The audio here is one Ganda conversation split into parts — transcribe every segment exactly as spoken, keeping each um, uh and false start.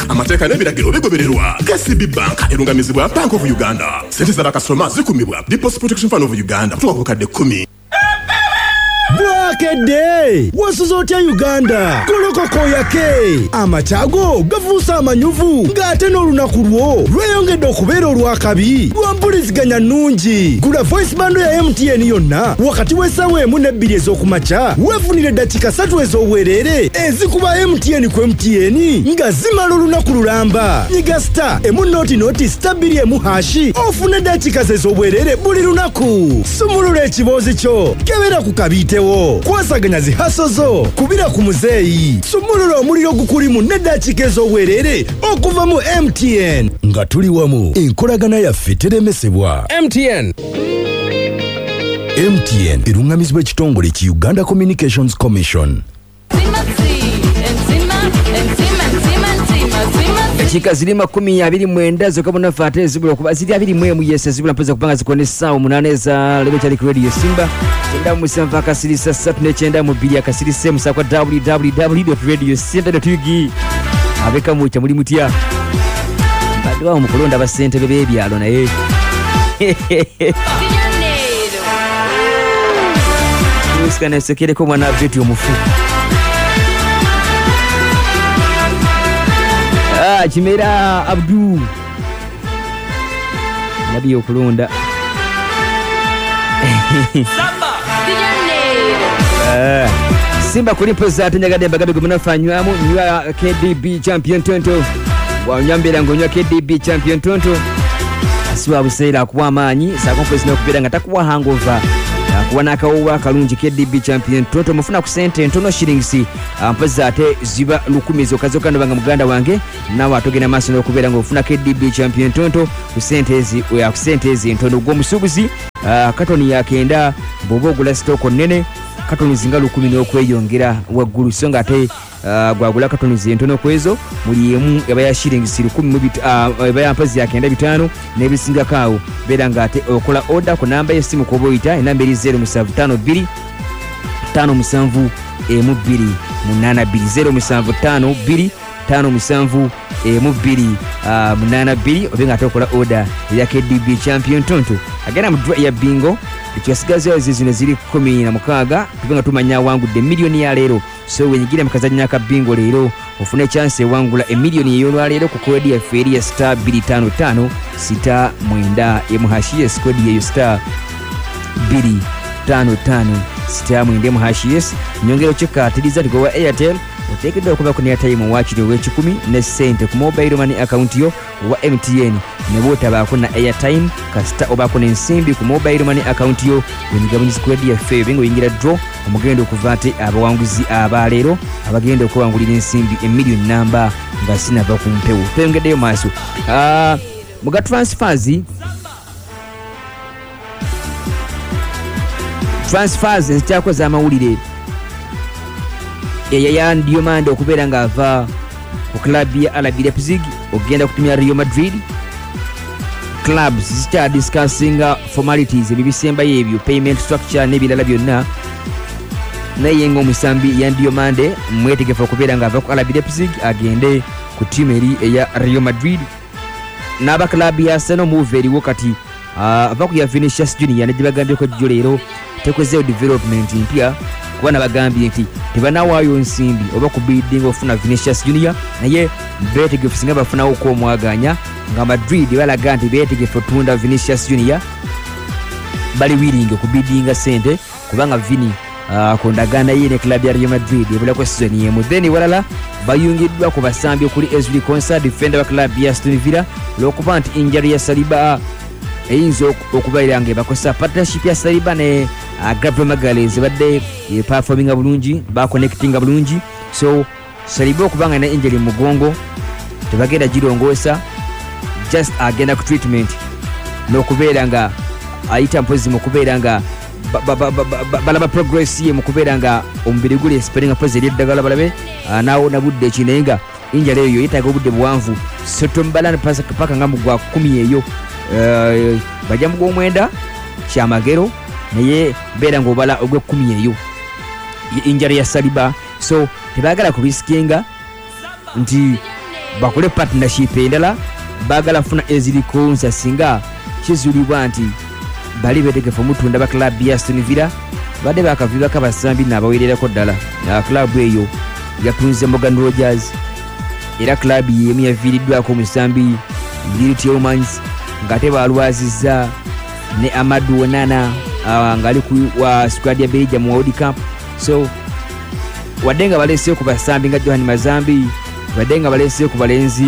Bank amateeka n'ebiragiro bigobererwa. K C B Bank erungamizibwa Bank of Uganda. Sente z'abakasitoma zikumibwa Deposit Protection Fund of Uganda kutuuka ku bukadde kkumi. Bwakede wasuzotya Uganda kolokoko yake amachago gavusa amanyuvu ngate n'olunaku lwo lweyongedde okubeera olwakabi lwampuliziganya nnungi. Gula voice bando ya M T N yonna wakati w'essaawa emu n'ebbiri ez'okumakya weefunire dakika ssatu ez'obwereere ezikuba M T N ku M T N nga zimala olunaku lulamba. Nyiga star emu noti noti star bbiri emu hashi ofune dakika ez'obwereere buli lunaku. Sumulula ekiboozi kyo kebera ku kabitewo kwasaganya zihasozo kubira ku muzeeyi. Sumulula omuliro gukulimu n'eddakiika ez'obwereere okuva mu M T N nga tuli wamu enkolagana yaffe teremesebwa. M T N M T N erungamizibwa ekitongole ki Uganda Communications Commission. Echika ziri makumi abiri mwenda zokabona fate zibula okuba ziri abiri mwemu yese zibula mpeza kupanga zikone sawa munane za lebo chali ku Radio Simba chenda musanva kasirisa satu ne chenda mubili akasirise musakwa w w w dot radio simba dot u g abeka mucha muri mutia bado wa mukulonda basente bebe byalo naye usikane sekere ko mwana update omufu. Ah, Chimera Abdu Nabi okulonda Samba uh, Simba kulimpoza atenyagadde bagabe gumunafanywamu nywa K D B champion tonto wa nyambera ngonywa K D B champion tonto asiwa buseera kuwa manyi sa conference n'okubera nga takuwa hangover kuwana akawa kalungi K D B champion tonto mufuna ku sente ntono shillings ampoza ate ziba lukumi zokazoka ndabanga muganda wange nawe atogena maso n'okubera nga ofuna K D B champion tonto ku sente ezi oya ku sente ezi ntono gwo musubuzi uh, katoni yakenda bobo gula stoko nene katoni zinga lukumi n'okweyongera waggulu so nga ate uh, gwagula katoni zintono kwezo muli emu yabaya shillings lukumi mu bit uh, yabaya ampozi yakenda bitano n'ebisinga kawo bera nga ate okola order ku namba y'essimu koboyita enamba eri zero musanvu ttaano bbiri ttaano musanvu emu bbiri munaana bbiri zero musanvu ttaano bbiri ttaano musanvu emu bbiri munaana bbiri obenga ate okola order ya K D B champion tonto agenda mu draw ya bingo ekyasigaza zino ziri kumi na mukaaga tubenga tumanya wangudde miliyoni ya leero so wenyigira mukazanya ka bingo leero ofune chance wangula emiliyoni y'olwa leero ku kodi ya feri ya star bbiri ttaano ttaano sita mwenda emuhashies kodi ya star bbiri ttaano ttaano sita mwenda emuhashies nyongero kyekatiriza tigowa Airtel oteekeddwa okuba ku airtime wakiri ow'ekikumi ne ssente ku mobile money account yo wa M T N ne bw'otabaako na airtime kasita obaako n'ensimbi ku mobile money account yo wenyigabanyiza ku radio yaffe benga oyingira draw omugenda okuva ate abawanguzi abaleero abagenda okwewangulira ensimbi emiliyoni namba nga sinava ku mpewo tweyongeddeyo maaso uh, muga transfers transfers ezikyakoza amawulire Yaya Diomande okubeera nga ava ku club ya R B Leipzig ogenda kutumya Real Madrid. Clubs zikya discussing formalities ebibisemba yebyo payment structure n'ebirala byonna naye ng'omusambi ya Diomande mwetegefu okubeera nga ava ku R B Leipzig agende ku team eri eya Real Madrid. N'aba club ya Arsenal move eriwo kati uh, ava ku ya Vinicius Junior negibagambyeko jjo leero tekozeewo development mpya kubana bagambye nti tebanawaayo nsimbi oba ku bidding ofuna Vinicius Junior naye beetegefu singa bafunawo okwomwaganya nga Madrid balaga nti beetegefu otunda Vinicius Junior bali wiringe ku bidding sente kubanga Vini uh, kondagana ye ne club ya Real Madrid ebulako season yemu. Then walala bayungiddwa ku basambi okuli Ezri Konsa defender wa club ya Aston Villa lwokuba nti injury ya Saliba eyinza okubaira nga bakosa partnership ya Saliba ne uh, Gabriel Magalhaes badde e performing bulungi ba connecting bulungi so Saliba okubanga na injury mugongo tebagenda girongosa just agenda ku treatment n'okubeera nga ayita mpozi mu kubeera nga balaba progress ye mu kubeera nga omubiri guli spelling mpozi eri eddagala balabe uh, nawo nabudde kinenga injury eyo yetaaga obudde buwanvu so tombalana paka nga mugwa kumi eyo Uh, bajja mu gw'omwenda kyamagero naye beera ng'obala ogw'ekkumi eyo injury ya Saliba so tebaagala ku riskinga nti bakole partnership endala bagala funa eziriko nsa singa kizulibwa nti bali betegefu mutunda ba club ya Aston Villa bade bakaviba kabasambi nabawererako ddala na club eyo yatunze Morgan Rogers era club yemu yaviiriddwako musambi Little Humans ngate balwaziza ne Amadou Onana uh, ngali ku wa squad ya Belgium mu World Cup. So wadenga balese ku basambi nga Johan Mazambi wadenga balese ku balenzi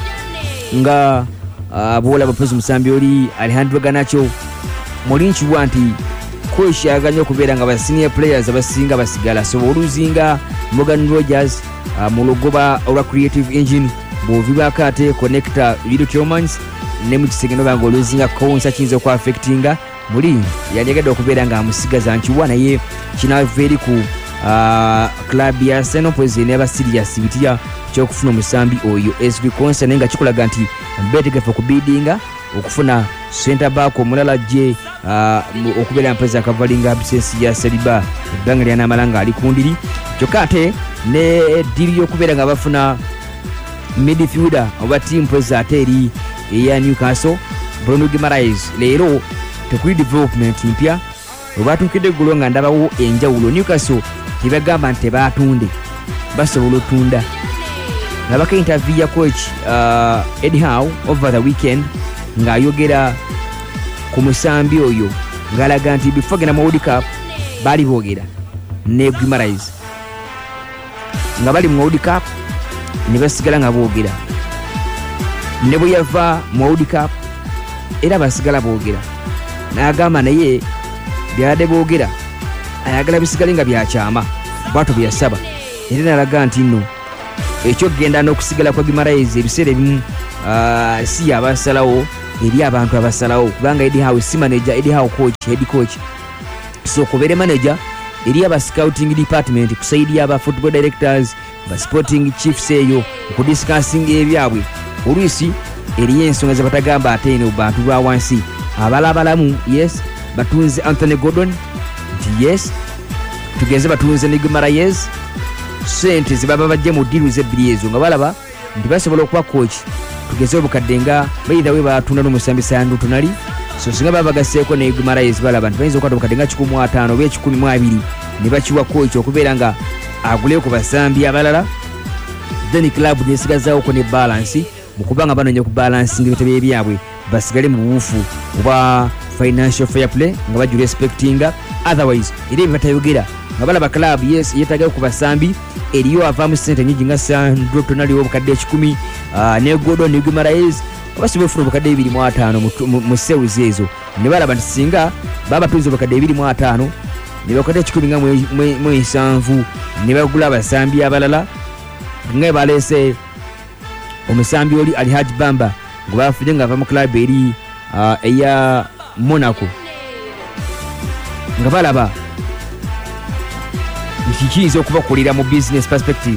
nga uh, bola bapozi musambi oli Alejandro Garnacho Molinchi wanti kweshaganya okubeera nga ba senior players abasinga basigala. So oluzinga Morgan Rogers uh, mulogoba ola creative engine boviba kate connector Little Humans ne mu kisegeno bango oluzinga konsa kinzo kwa affectinga muli yanyegedde okubeera nga amusigaza nchiwa naye kinaveri ku uh, club ya Arsenal pozi ne ba serious bitia kyokufuna omusambi oyo S B Konsa nenga kikulaga nti mbetegefu kubidinga okufuna center back omulala je uh, okubeera mpeza akavalinga absence ya Saliba ebbanga lya namalanga ali kundiri kyokate ne diri yokubeera nga bafuna midfielder oba team poza ateri ya Newcastle Bruno Guimaraes leero tekuli development mpya obatukide gulo nga ndabawo enjawulo. Newcastle tibagamba nti batunde basobola otunda nabaka interview ya coach uh, Eddie Howe over the weekend nga ayogera ku musambi oyo ngalaga nti before gena mu World Cup bali boogera ne Guimaraes nga bali mu World Cup ne basigala nga boogera ne bwe yava mu World Cup era basigala boogera n'agamba naye byade boogera ayagala bisigale nga byakyama bwatu byasaba era nalaga nti nno ekyo genda n'okusigala kwa Guimaraes ebiseera ebimu uh, si abasalawo eri abantu abasalawo kubanga Eddie Howe si manager, Eddie Howe coach, head coach. So kubere manager eri aba scouting department kusaidi aba football directors ba sporting chiefs eyo okudiscussing ebyabwe oluisi eri ensonga ze batagamba ate eno bantu ba wansi abalabalamu. Yes batunze Anthony Gordon yes tugeze batunze ne Guimaraes sente zibaba bajje mu deal z'ebbiri ezo nga balaba ndi basobola okuba coach tugeze obukaddenga bayida we batunda n'omusambi sandu tunali. So singa baba gaseeko ne Guimaraes balaba nti bayinza okwata obukaddenga kikumi mu ataano oba ekikumi mu abiri ne bakiwa coach okubeera nga agule ku basambi abalala then club nesigazaawo ne balance mu kubanga banoonya ku balance ng'ebitebe byabwe basigale mu buufu oba financial fair play nga baju respectinga otherwise eri batayogera nga balaba club yes yetaga ku basambi eriyo avamu sente nyingi nga Sandro Tonali obukadde ekikumi uh, ne Gordon ne Guimaraes abasibe funa obukadde ebiri mu ataano mu series ezo ne balaba nti singa baba tuzo obukadde ebiri mu ataano ne bakadde ekikumi nga mu nsanvu ne bagula abasambi abalala nga balese omusambi oli Alhaji Bamba ngo bafide nga ava mu club eri uh, eya Monaco nga balaba nikikiza okubakulira mu business perspective.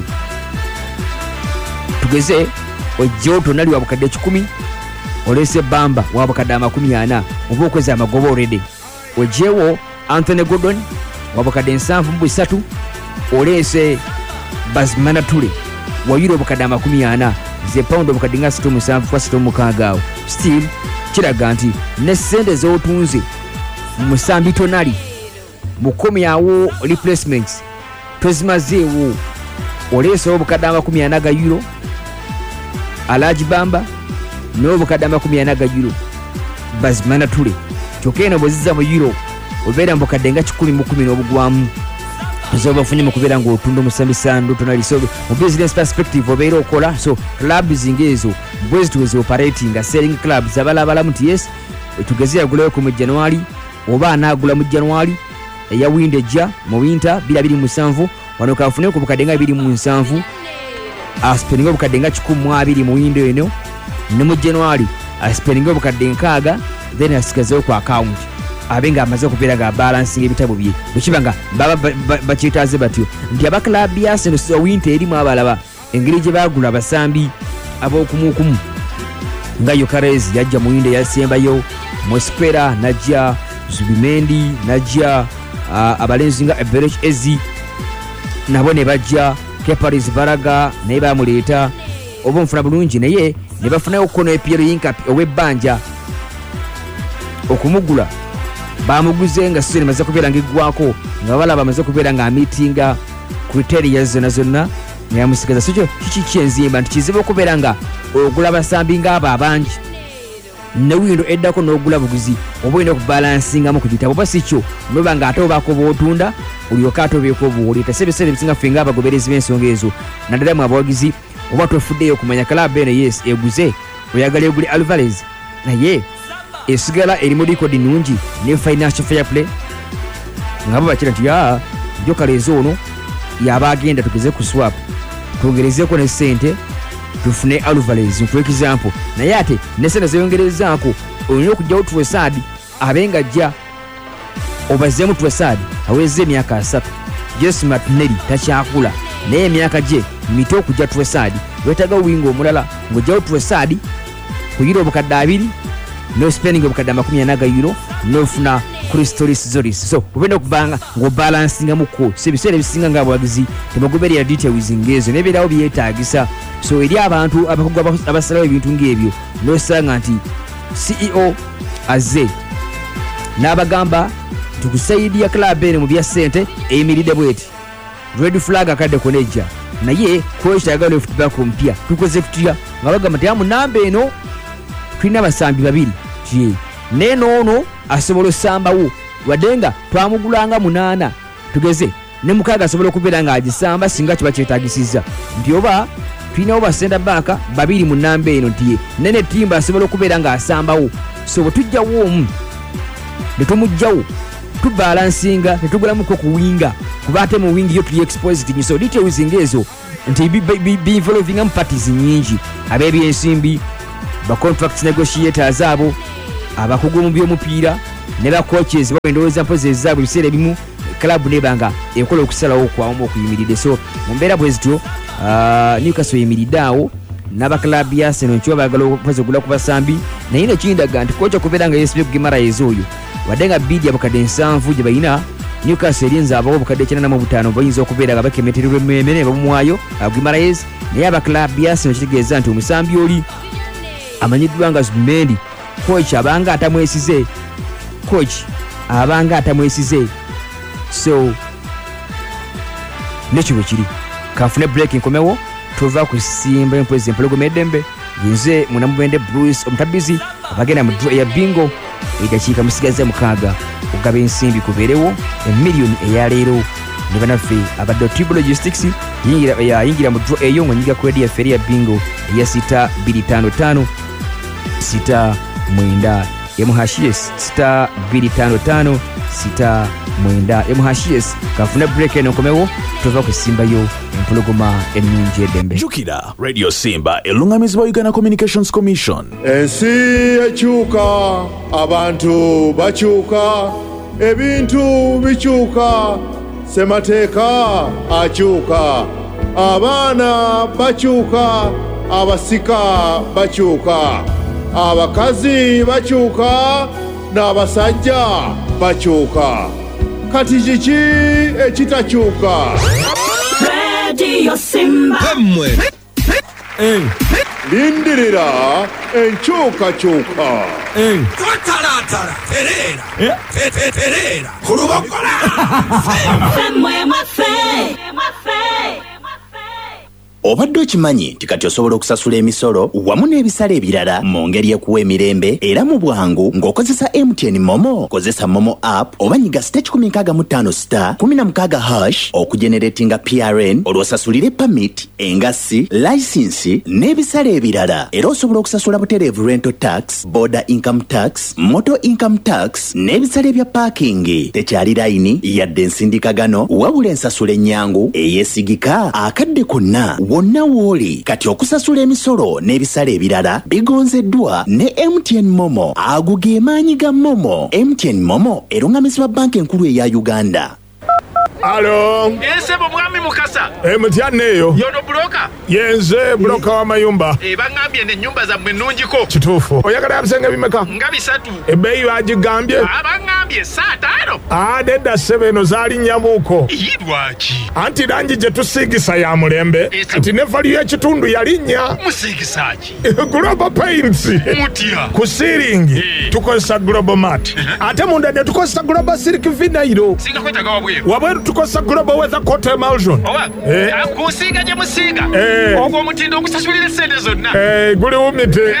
Tugeze ojjo Tonali wa bukadde ekikumi olese Bamba wa bukadde amakumi ana oba okweza amagobo already ojewo Anthony Gordon wa bukadde ensanvu mu bisatu olese Basmana Tule wa euro bukadde amakumi ana ze pound bukadde nga sito musanvu kwa sito mukaaga still kiraga nti ne sente z'otunze mu musambi Tonali mukumi awo replacements tozimazeewo olese obukadde amakumi ana ga euro Alhaji Bamba n'obukadde amakumi ana ga euro Basmana Tule kyokeno bweziza mu euro obeera mbukadde nga kikumi mu kumi n'obugwamu zoba funye mu kubeera ng'otunda omusambi Sandro Tonali. So mu business perspective obeera okola so clubs zingeezo bwezi tuwezi operating selling clubs abalabalamu nti yes tugeze yagulayo ku mu January oba anaagula mu January eya winde ejja mu winter bila biri musanvu wano kafune ku bukadde nga biri mu nsanvu aspeninga bukadde nga kikumi mu abiri mu winde eno ne mu January aspeninga bukadde nkaaga then asikazeyo ku account abenga amaze okubeera ga balancing ebitabo bye bukibanga baba bakitaze batyo nti aba club ya Arsenal so winter eri mu abalaba engeri gye bagula abasambi ab'okumukumu nga Yokarez yajja mu winde yasembayo Mosquera najja Zubimendi najja uh, abalenzi nga Eberech Ezi nabo ne bajja Keparis Baraga naye bamuleeta oba omufuna bulungi naye ne bafunayo okukono epiero yinkapi ow'ebbanja okumugula bamuguze nga sizoni maze kubeera ngaeggwako nga balaba amaze kubeera nga amitinga criteria zonna zonna neyamusigaza sikyo kiki kyenzimba nti kizibu okubeera nga ogula basambi ngaabo abangi ne windo eddako n'ogula buguzi oba olina okubalansingamu ku gitabo oba sikyo noba nga ate obaako bootunda olyoka ate obeeko obuwoleta sebiseera ebisinga ffe ngaabagoberezi b'ensonga ezo naddala mu abawagizi oba twefuddeyo okumanya kalabu eno yes eguze oyagala egule Alvarez naye esigala erimu likodi nungi ne financial fair play nga bo bakira nti yaa jo kalezo ono yaba agenda tugeze ku swap twongerezeeko ne ssente tufune Alvarez for example naye ate ne ssente zeyongerezaako olina okujjawo tuwesaadi abenga jja obazeemu tuwesaadi aweze emyaka asatu Jesse Martinelli takyakula naye emyaka gye mito okujja tuwesaadi wetaaga winga omulala ng'ojjawo tuwesaadi ku euro obukadde abiri no spending obukadde amakumi ana ga euro nofuna Christolis Zoris so obenda okubanga ng'obalansingamuko so ebiseera ebisinga ng'abawagizi tebagoberera details ngezo n'ebeerawo byetaagisa so eri abantu abakugu abasalawo ebintu ng'ebyo nosanga nti C E O azze n'abagamba tukusaidia club eno mu bya ssente eyimiridde bweti red flag akadde konejja naye coach ayagala football kompya tukoze tutya nga bagamba nti amu namba eno tulina basambi babiri tie neno ono asobola osambawo wadenga twamugulanga munaana tugeze ne mukaga asobola okubeera nga agisamba singa kiba kyetaagisiza nti oba tulinawo basenda baaka babiri mu namba eno ntiye nene timba asobola okubeera nga asambawo so bwe tujjawo omu ne tumugjawo tubalansinga ne tugulamuko ku winga kuba ate mu wingi yo tuli exposed nyiso details ngezo nti bi-involving am parties nyingi ab'ebyensimbi ba contract negotiators abo abakugu mu by'omupiira ne ba coaches bawendoweza mpozi ezaabwe ebiseera ebimu club nebanga ekola okusalawo kwamu okuyimiridde so mu mbeera bwe zityo Newcastle yimiridde awo n'aba club ya Arsenal nkiwa baagala okupoza okugula ku basambi naye nekindaga nti kocha kubeera nga yesibye Guimaraes oyo wadde nga bidi abakadde nsanvu gye balina Newcastle erinza abawo obukadde kyenda mu butaano bayinza okubeera nga bakemetererwa emmeme ne bamumwayo Guimaraes naye aba club ya Arsenal kitegeeza nti omusambi oli amanyiddwa nga Zubimendi coach abanga atamwesize coach abanga atamwesize so nekyo bwe kiri kanfune break nkomewo tuva kusimba empozi empologoma eddembe nze munamubende Bruce omutabizi abagenda mu draw ya bingo edakiika musigaze mukaaga okugaba ensimbi kubeerewo emiliyoni eyaleero ne banaffe abadde Tibu Logistics yayingira mu draw eyo ng'onyiga credit ya feri ya bingo eya sita bbiri ttaano ttaano sita mwenda M H S sita bbiri ttaano ttaano sita mwenda M H S kafuna break eno komewo tuva kusimbayo empologoma ennungi eddembe jukira Radio Simba elungamizibwa Uganda Communications Commission ensi ekyuka abantu bakyuka ebintu bikyuka semateeka akyuka abaana bakyuka abasika bakyuka abakazi bakyuka n'abasajja bakyuka kati kiki ekitakyuka Radio Simba Hamwe Eh lindirira enkyukakyuka Eh Tatalatala terera terera kurubakola Femwe mafe mafe obadde okimanyi nti kati osobola okusasula emisolo wamu n'ebisale ebirala mu ngeri ekuwa emirembe era mu bwangu ng'okozesa M T N Momo kozesa Momo app oba nyiga star kumi nkaaga mu ttaano star kumi na mukaaga hash okugeneratinga P R N olwosasulire permit engassi license n'ebisale ebirala era osobola okusasula butereevu rental tax border income tax motor income tax n'ebisale bya parking tekyali layini yadde ensindikagano wabula ensasula ennyangu eyeesigika akadde konna wonna wooli kati okusasula emisolo n'ebisale ebirala bigonzeddwa ne M T N Momo ago ge maanyi ga Momo M T N Momo erungamizibwa banka enkulu eya Uganda Alo. Ese bwami mukasa. E mutyanneeyo. Yono bloka. Yenze bloka wa mayumba. E bangambye ne nyumba za mwenunjiko. Kituufu. Oyagala bisenge bimeka? Nga bisatu. Ebbeeyi bagigambye? Abangambye saa taano. Ah, nedda ssebe eno zaali nnyabuuko. Yidwaki. Anti langi gye tusiigisa ya mulembe. Kati ne valiyo y'ekitundu yalinnya. Musiigisaki. Global Paints. Mutya. Ku siiringi tukozesa Global Mat. Ate munda ne tukozesa Global Silk Vinyl. Singa kwetaga wabweru. Wabweru tukozesa Global Weather Coat Emulsion. Owa. Eh. Akusiiga gye musiiga. Eh. Ogwo omutindo ogusasulira sente zonna. Eh, guli wumite.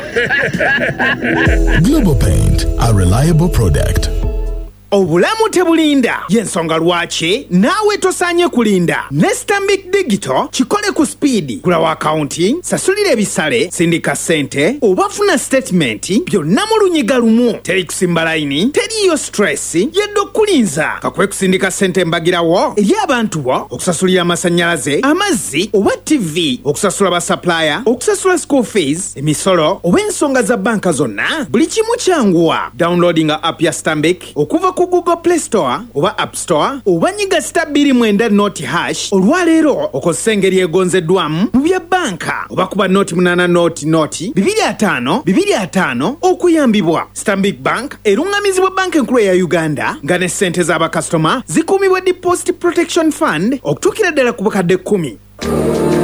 Global Paint, a reliable product. Obulamu tebulinda yensonga lwaki naawe tosaanye kulinda ne Stanbic Digital kikole ku speed. Gulawo accounting, sasulira ebisale, sindika ssente oba funa statement byonna mu lunyiga lumu. Teri kusimba layini, teriyo stress yedde okulinza. Kakwe kusindika ssente mbagirawo eri abantu bo, okusasulira amasannyalaze, amazzi oba T V, okusasula basupplier, okusasula school fees, emisolo oba ensonga za banka zonna. Buli kimu kyanguwa. Downloading app ya Stanbic okuva ku Google Play Store oba App Store oba nyiga star bbiri mwenda noti hash. Olwaleero okozesa engeri egonzeddwamu mu bya banka oba kuba noti munaana noti noti bibiri ataano bibiri ataano okuyambibwa. Stanbic Bank erungamizibwa banka enkulu ya Uganda nga ne ssente z'abakasitoma zikuumibwa Deposit Protection Fund okutuukira ddala ku bukadde kkumi.